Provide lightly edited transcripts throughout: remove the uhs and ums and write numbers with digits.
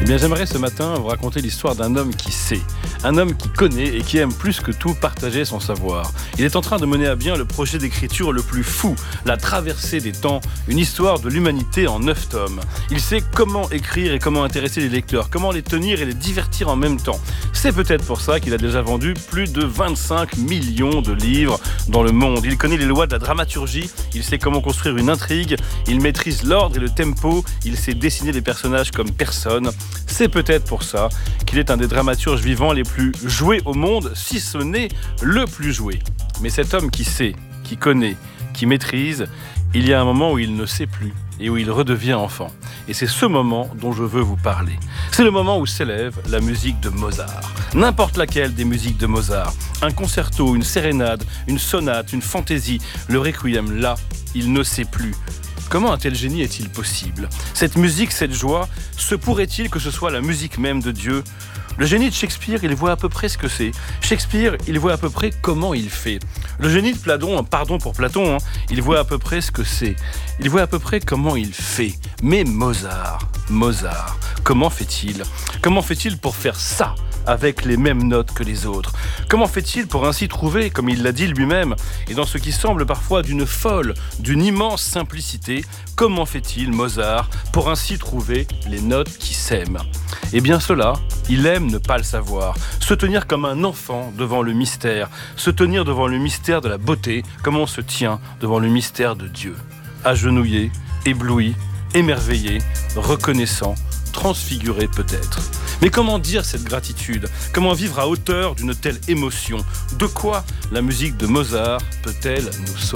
Bien, j'aimerais ce matin vous raconter l'histoire d'un homme qui sait, un homme qui connaît et qui aime plus que tout partager son savoir. Il est en train de mener à bien le projet d'écriture le plus fou, la traversée des temps, une histoire de l'humanité en 9 tomes. Il sait comment écrire et comment intéresser les lecteurs, comment les tenir et les divertir en même temps. C'est peut-être pour ça qu'il a déjà vendu plus de 25 millions de livres dans le monde. Il connaît les lois de la dramaturgie, il sait comment construire une intrigue, il maîtrise l'ordre et le tempo, il sait dessiner les personnages comme personne. C'est peut-être pour ça qu'il est un des dramaturges vivants les plus joués au monde, si ce n'est le plus joué. Mais cet homme qui sait, qui connaît, qui maîtrise, il y a un moment où il ne sait plus et où il redevient enfant. Et c'est ce moment dont je veux vous parler. C'est le moment où s'élève la musique de Mozart. N'importe laquelle des musiques de Mozart. Un concerto, une sérénade, une sonate, une fantaisie, le requiem, là, il ne sait plus. Comment un tel génie est-il possible ? Cette musique, cette joie, se pourrait-il que ce soit la musique même de Dieu ? Le génie de Shakespeare, il voit à peu près ce que c'est. Shakespeare, il voit à peu près comment il fait. Le génie de Platon, pardon pour Platon, il voit à peu près ce que c'est. Il voit à peu près comment il fait. Mais Mozart, comment fait-il ? Comment fait-il pour faire ça ? Avec les mêmes notes que les autres. Comment fait-il pour ainsi trouver, comme il l'a dit lui-même, et dans ce qui semble parfois d'une folle, d'une immense simplicité, comment fait-il, Mozart, pour ainsi trouver les notes qui s'aiment ? Eh bien cela, il aime ne pas le savoir, se tenir comme un enfant devant le mystère, se tenir devant le mystère de la beauté, comme on se tient devant le mystère de Dieu. Agenouillé, ébloui, émerveillé, reconnaissant, transfiguré peut-être. Mais comment dire cette gratitude ? Comment vivre à hauteur d'une telle émotion ? De quoi la musique de Mozart peut-elle nous sauver ?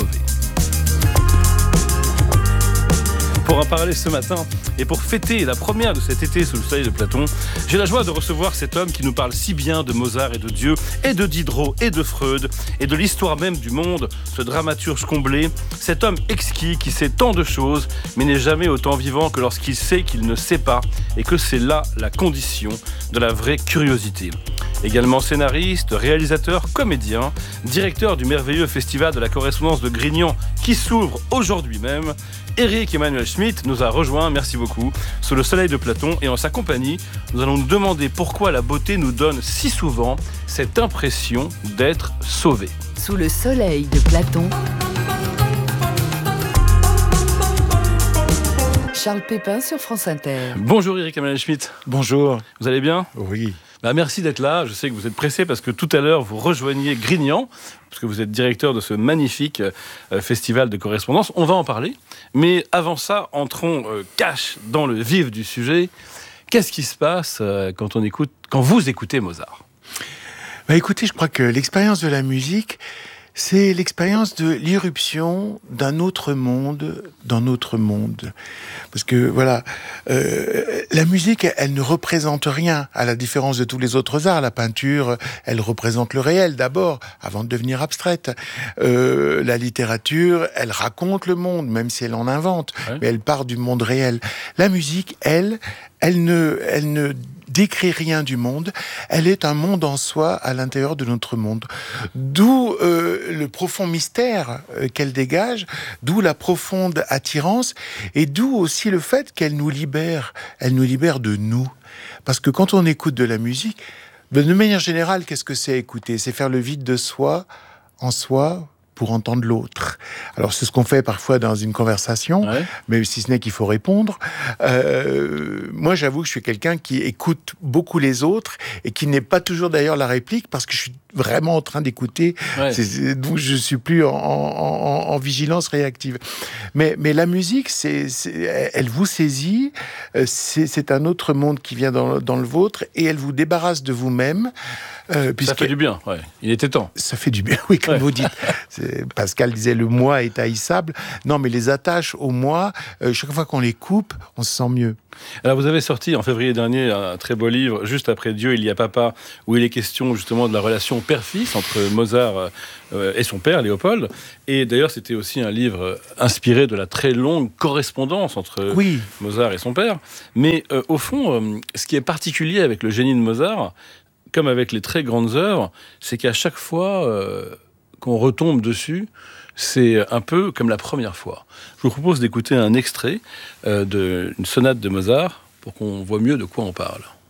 Pour en parler ce matin et pour fêter la première de cet été sous le soleil de Platon, j'ai la joie de recevoir cet homme qui nous parle si bien de Mozart et de Dieu, et de Diderot et de Freud, et de l'histoire même du monde, ce dramaturge comblé, cet homme exquis qui sait tant de choses, mais n'est jamais autant vivant que lorsqu'il sait qu'il ne sait pas, et que c'est là la condition de la vraie curiosité. Également scénariste, réalisateur, comédien, directeur du merveilleux festival de la correspondance de Grignan qui s'ouvre aujourd'hui même, Éric Emmanuel Schmitt nous a rejoints, merci beaucoup, sous le soleil de Platon, et en sa compagnie, nous allons nous demander pourquoi la beauté nous donne si souvent cette impression d'être sauvés. Sous le soleil de Platon, Charles Pépin sur France Inter. Bonjour Éric Emmanuel Schmitt. Bonjour. Vous allez bien ? Oui. Merci d'être là. Je sais que vous êtes pressé parce que tout à l'heure, vous rejoignez Grignan, parce que vous êtes directeur de ce magnifique festival de correspondance. On va en parler. Mais avant ça, entrons cash dans le vif du sujet. Qu'est-ce qui se passe quand vous écoutez Mozart ? Écoutez, je crois que l'expérience de la musique, c'est l'expérience de l'irruption d'un autre monde dans notre monde. Parce que, voilà, la musique, elle ne représente rien, à la différence de tous les autres arts. La peinture, elle représente le réel d'abord, avant de devenir abstraite. La littérature, elle raconte le monde, même si elle en invente, mais elle part du monde réel. La musique, elle ne décrit rien du monde, elle est un monde en soi à l'intérieur de notre monde. D'où le profond mystère qu'elle dégage, d'où la profonde attirance, et d'où aussi le fait qu'elle nous libère de nous. Parce que quand on écoute de la musique, de manière générale, qu'est-ce que c'est écouter ? C'est faire le vide de soi, en soi, pour entendre l'autre. Alors, c'est ce qu'on fait parfois dans une conversation, mais si ce n'est qu'il faut répondre. Moi, j'avoue que je suis quelqu'un qui écoute beaucoup les autres et qui n'est pas toujours d'ailleurs la réplique parce que je suis vraiment en train d'écouter. Donc, je suis plus en vigilance réactive. Mais la musique, elle vous saisit. C'est un autre monde qui vient dans le vôtre et elle vous débarrasse de vous-même. Ça fait du bien, il était temps. Ça fait du bien, oui, comme vous dites. Pascal disait le moi est haïssable. Non, mais les attaches au moi, chaque fois qu'on les coupe, on se sent mieux. Alors vous avez sorti en février dernier un très beau livre, Juste après Dieu, il y a papa, où il est question justement de la relation père-fils entre Mozart et son père, Léopold. Et d'ailleurs, c'était aussi un livre inspiré de la très longue correspondance entre Mozart et son père. Mais au fond, ce qui est particulier avec le génie de Mozart, comme avec les très grandes œuvres, c'est qu'à chaque fois qu'on retombe dessus, c'est un peu comme la première fois. Je vous propose d'écouter un extrait d'une sonate de Mozart pour qu'on voit mieux de quoi on parle.